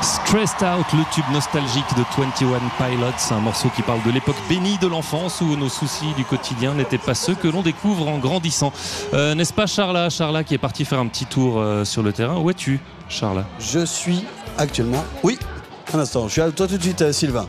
Stressed Out, le tube nostalgique de 21 Pilots, un morceau qui parle de l'époque bénie de l'enfance où nos soucis du quotidien n'étaient pas ceux que l'on découvre en grandissant. N'est-ce pas Charla qui est parti faire un petit tour sur le terrain? Où es-tu, Charla? Je suis actuellement... Oui, un instant, je suis à toi tout de suite, Sylvain.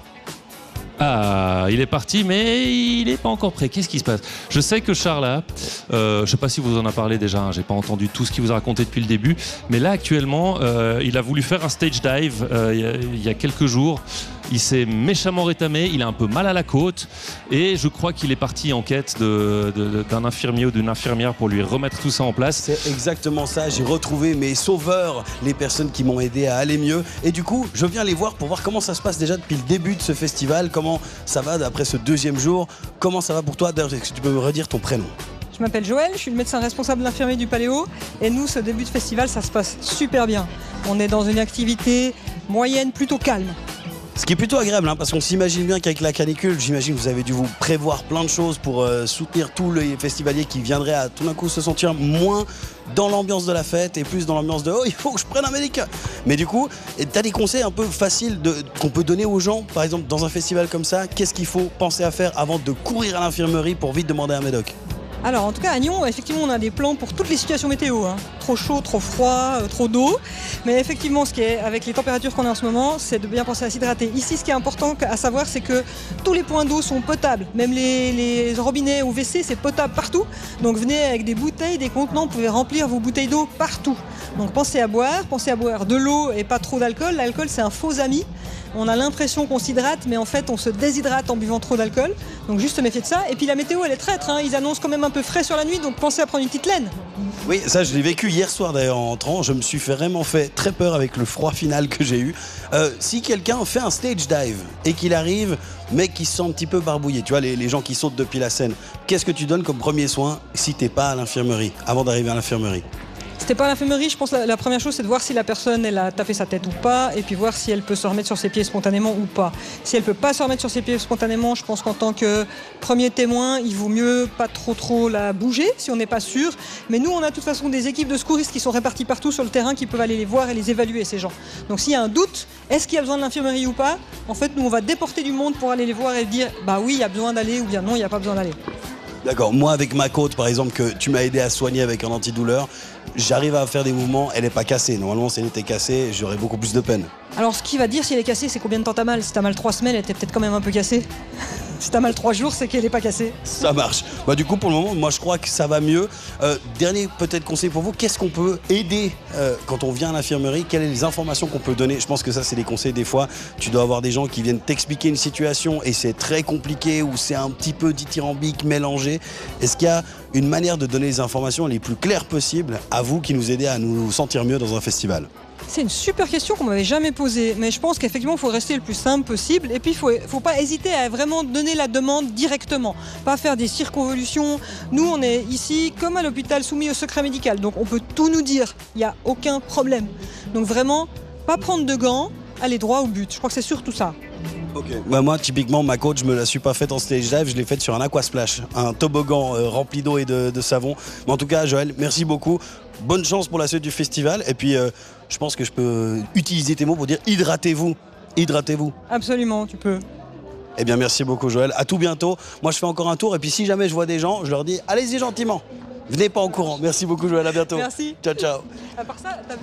Ah, il est parti, mais il n'est pas encore prêt. Qu'est-ce qui se passe? Je sais que Charla, je ne sais pas si vous en avez parlé déjà, hein, j'ai pas entendu tout ce qu'il vous a raconté depuis le début, mais là actuellement, il a voulu faire un stage dive il y a quelques jours. Il s'est méchamment rétamé, il a un peu mal à la côte et je crois qu'il est parti en quête d'un infirmier ou d'une infirmière pour lui remettre tout ça en place. C'est exactement ça, j'ai retrouvé mes sauveurs, les personnes qui m'ont aidé à aller mieux. Et du coup, je viens les voir pour voir comment ça se passe déjà depuis le début de ce festival, comment ça va après ce deuxième jour, comment ça va pour toi. D'ailleurs, est-ce que tu peux me redire ton prénom? Je m'appelle Joël, je suis le médecin responsable de l'infirmerie du Paléo et nous, ce début de festival, ça se passe super bien. On est dans une activité moyenne plutôt calme. Ce qui est plutôt agréable, hein, parce qu'on s'imagine bien qu'avec la canicule, j'imagine que vous avez dû vous prévoir plein de choses pour soutenir tous les festivaliers qui viendraient à tout d'un coup se sentir moins dans l'ambiance de la fête et plus dans l'ambiance de « oh, il faut que je prenne un médicament ». Mais du coup, tu as des conseils un peu faciles qu'on peut donner aux gens, par exemple dans un festival comme ça, qu'est-ce qu'il faut penser à faire avant de courir à l'infirmerie pour vite demander un médoc? Alors en tout cas à Nyon, effectivement on a des plans pour toutes les situations météo, hein. Trop chaud, trop froid, trop d'eau. Mais effectivement ce qui est avec les températures qu'on a en ce moment, c'est de bien penser à s'hydrater. Ici ce qui est important à savoir c'est que tous les points d'eau sont potables. Même les robinets ou WC c'est potable partout. Donc venez avec des bouteilles, des contenants, vous pouvez remplir vos bouteilles d'eau partout. Donc pensez à boire de l'eau et pas trop d'alcool. L'alcool c'est un faux ami. On a l'impression qu'on s'hydrate, mais en fait, on se déshydrate en buvant trop d'alcool. Donc, juste se méfier de ça. Et puis, la météo, elle est traître, hein. Ils annoncent quand même un peu frais sur la nuit, donc pensez à prendre une petite laine. Oui, ça, je l'ai vécu hier soir d'ailleurs en entrant. Je me suis vraiment fait très peur avec le froid final que j'ai eu. Si quelqu'un fait un stage dive et qu'il arrive, mais qu'il se sent un petit peu barbouillé, tu vois, les gens qui sautent depuis la scène, qu'est-ce que tu donnes comme premier soin si t'es pas à l'infirmerie, avant d'arriver à l'infirmerie? Si t'es pas à l'infirmerie, je pense que la première chose, c'est de voir si la personne, elle a tapé sa tête ou pas, et puis voir si elle peut se remettre sur ses pieds spontanément ou pas. Si elle peut pas se remettre sur ses pieds spontanément, je pense qu'en tant que premier témoin, il vaut mieux pas trop la bouger, si on n'est pas sûr. Mais nous, on a de toute façon des équipes de secouristes qui sont réparties partout sur le terrain, qui peuvent aller les voir et les évaluer, ces gens. Donc s'il y a un doute, est-ce qu'il y a besoin de l'infirmerie ou pas? En fait, nous, on va déporter du monde pour aller les voir et dire, bah oui, il y a besoin d'aller, ou bien non, il n'y a pas besoin d'aller. D'accord, moi avec ma côte par exemple que tu m'as aidé à soigner avec un antidouleur, j'arrive à faire des mouvements, elle n'est pas cassée. Normalement si elle était cassée, j'aurais beaucoup plus de peine. Alors ce qui va dire si elle est cassée, c'est combien de temps t'as mal. Si t'as mal 3 semaines, elle était peut-être quand même un peu cassée. Si t'as mal 3 jours, c'est qu'elle n'est pas cassée. Ça marche. Bah, du coup pour le moment, moi je crois que ça va mieux. Dernier peut-être conseil pour vous, qu'est-ce qu'on peut aider quand on vient à l'infirmerie? Quelles sont les informations qu'on peut donner? Je pense que ça c'est des conseils des fois. Tu dois avoir des gens qui viennent t'expliquer une situation et c'est très compliqué ou c'est un petit peu dithyrambique, mélangé. Est-ce qu'il y a une manière de donner les informations les plus claires possibles à vous qui nous aidez à nous sentir mieux dans un festival? C'est une super question qu'on m'avait jamais posée, mais je pense qu'effectivement il faut rester le plus simple possible et puis il faut pas hésiter à vraiment donner la demande directement, pas faire des circonvolutions. Nous on est ici comme à l'hôpital soumis au secret médical, donc on peut tout nous dire, il n'y a aucun problème. Donc vraiment, pas prendre de gants, aller droit au but, je crois que c'est surtout ça. Ok. Bah moi typiquement ma coach je me la suis pas faite en stage dive, je l'ai faite sur un aquasplash, un toboggan rempli d'eau et de savon. Mais en tout cas Joël, merci beaucoup. Bonne chance pour la suite du festival et puis je pense que je peux utiliser tes mots pour dire hydratez-vous. Hydratez-vous. Absolument, tu peux. Eh bien merci beaucoup Joël, à tout bientôt. Moi je fais encore un tour et puis si jamais je vois des gens, je leur dis allez-y gentiment. Venez pas en courant. Merci beaucoup Joël, à bientôt. Merci. Ciao ciao. À part ça, t'as vu ?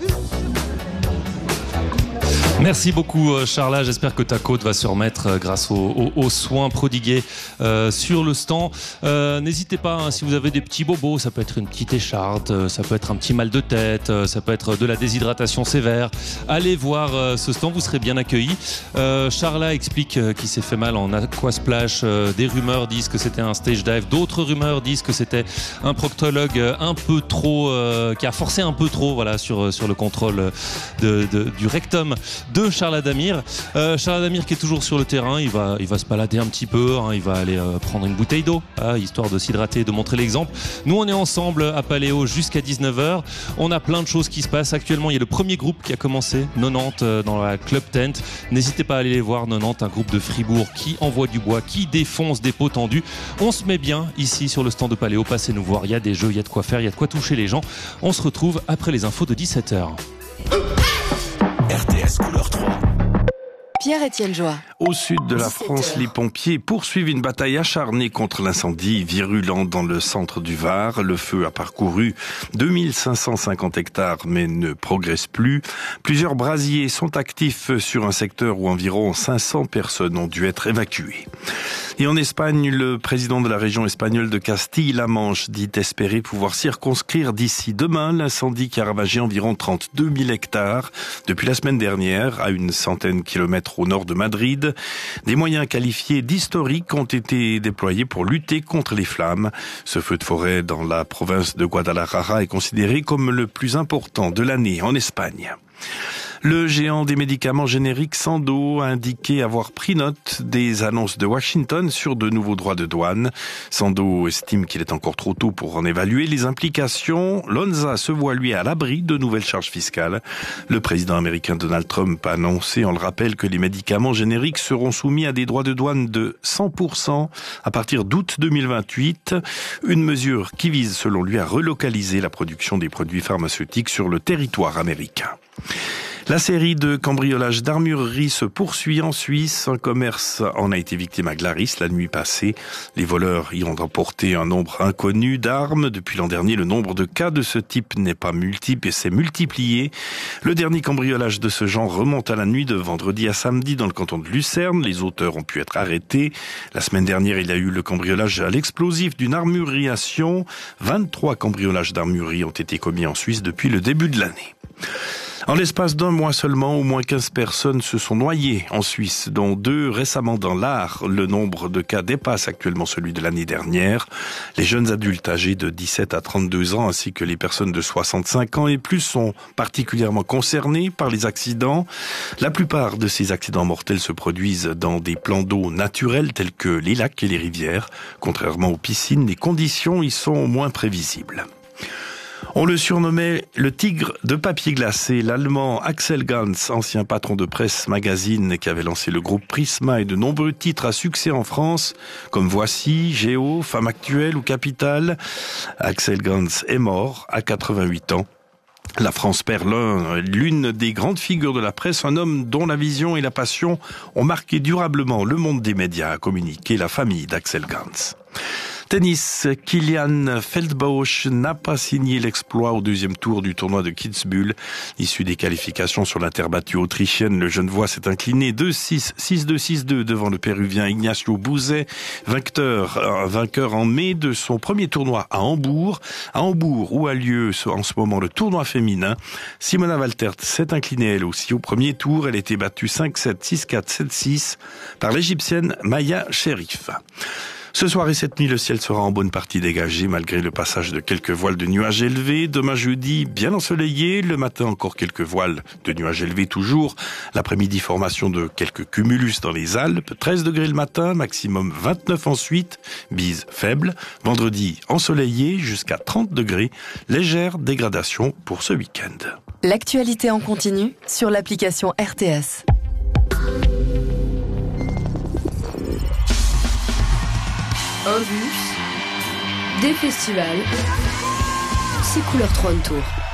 Merci beaucoup Charla, j'espère que ta côte va se remettre grâce aux soins prodigués sur le stand. N'hésitez pas, hein, si vous avez des petits bobos, ça peut être une petite écharpe, ça peut être un petit mal de tête, ça peut être de la déshydratation sévère. Allez voir ce stand, vous serez bien accueillis. Charla explique qu'il s'est fait mal en aquasplash, des rumeurs disent que c'était un stage dive, d'autres rumeurs disent que c'était un proctologue un peu trop, qui a forcé un peu trop voilà, sur le contrôle du rectum de Charla Damir. Charla Damir qui est toujours sur le terrain, il va se balader un petit peu, hein, il va aller prendre une bouteille d'eau, histoire de s'hydrater et de montrer l'exemple. Nous on est ensemble à Paléo jusqu'à 19h, on a plein de choses qui se passent. Actuellement il y a le premier groupe qui a commencé, 90 dans la Club Tent. N'hésitez pas à aller les voir, 90, un groupe de Fribourg qui envoie du bois, qui défonce des pots tendus. On se met bien ici sur le stand de Paléo, passez nous voir, il y a des jeux, il y a de quoi faire, il y a de quoi toucher les gens. On se retrouve après les infos de 17h. RTS Couleur 3. Pierre-Étienne Joie. Au sud de la France, les pompiers poursuivent une bataille acharnée contre l'incendie virulent dans le centre du Var. Le feu a parcouru 2550 hectares mais ne progresse plus. Plusieurs brasiers sont actifs sur un secteur où environ 500 personnes ont dû être évacuées. Et en Espagne, le président de la région espagnole de Castille-La Manche dit espérer pouvoir circonscrire d'ici demain l'incendie qui a ravagé environ 32 000 hectares depuis la semaine dernière à une centaine de kilomètres au nord de Madrid. Des moyens qualifiés d'historiques ont été déployés pour lutter contre les flammes. Ce feu de forêt dans la province de Guadalajara est considéré comme le plus important de l'année en Espagne. Le géant des médicaments génériques Sandoz a indiqué avoir pris note des annonces de Washington sur de nouveaux droits de douane. Sandoz estime qu'il est encore trop tôt pour en évaluer les implications. Lonza se voit lui à l'abri de nouvelles charges fiscales. Le président américain Donald Trump a annoncé, on le rappelle, que les médicaments génériques seront soumis à des droits de douane de 100% à partir d'août 2028. Une mesure qui vise, selon lui, à relocaliser la production des produits pharmaceutiques sur le territoire américain. La série de cambriolages d'armurerie se poursuit en Suisse. Un commerce en a été victime à Glaris la nuit passée. Les voleurs y ont emporté un nombre inconnu d'armes. Depuis l'an dernier, le nombre de cas de ce type n'est pas multiple et s'est multiplié. Le dernier cambriolage de ce genre remonte à la nuit de vendredi à samedi dans le canton de Lucerne. Les auteurs ont pu être arrêtés. La semaine dernière, il y a eu le cambriolage à l'explosif d'une armurerie à Sion. 23 cambriolages d'armurerie ont été commis en Suisse depuis le début de l'année. En l'espace d'un mois seulement, au moins 15 personnes se sont noyées en Suisse, dont 2 récemment dans l'Ar. Le nombre de cas dépasse actuellement celui de l'année dernière. Les jeunes adultes âgés de 17 à 32 ans ainsi que les personnes de 65 ans et plus sont particulièrement concernés par les accidents. La plupart de ces accidents mortels se produisent dans des plans d'eau naturels tels que les lacs et les rivières. Contrairement aux piscines, les conditions y sont moins prévisibles. On le surnommait le tigre de papier glacé. L'Allemand Axel Gans, ancien patron de Presse Magazine qui avait lancé le groupe Prisma et de nombreux titres à succès en France, comme Voici, Géo, Femme Actuelle ou Capital. Axel Gans est mort à 88 ans. La France perd l'une des grandes figures de la presse, un homme dont la vision et la passion ont marqué durablement le monde des médias, a communiqué la famille d'Axel Gans. Tennis, Kilian Feldbausch n'a pas signé l'exploit au deuxième tour du tournoi de Kitzbühel. Issu des qualifications sur la terre battue autrichienne, le Genevois s'est incliné 2-6, 6-2, 6-2 devant le Péruvien Ignacio Bouzet, vainqueur en mai de son premier tournoi à Hambourg. À Hambourg, où a lieu en ce moment le tournoi féminin. Simona Waltert s'est inclinée elle aussi au premier tour. Elle était battue 5-7, 6-4, 7-6 par l'Égyptienne Maya Sherif. Ce soir et cette nuit, le ciel sera en bonne partie dégagé malgré le passage de quelques voiles de nuages élevés. Demain jeudi, bien ensoleillé. Le matin, encore quelques voiles de nuages élevés toujours. L'après-midi, formation de quelques cumulus dans les Alpes. 13 degrés le matin, maximum 29 ensuite. Bise faible. Vendredi, ensoleillé jusqu'à 30 degrés. Légère dégradation pour ce week-end. L'actualité en continu sur l'application RTS. Un bus, des festivals, c'est Couleur 30 Tours.